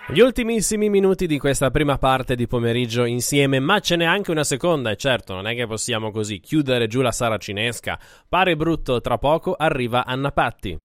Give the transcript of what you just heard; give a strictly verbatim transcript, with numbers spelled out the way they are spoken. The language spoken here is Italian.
Gli ultimissimi minuti di questa prima parte di pomeriggio insieme, ma ce n'è anche una seconda, e certo non è che possiamo così chiudere giù la saracinesca. Pare brutto, tra poco arriva Anna Patti.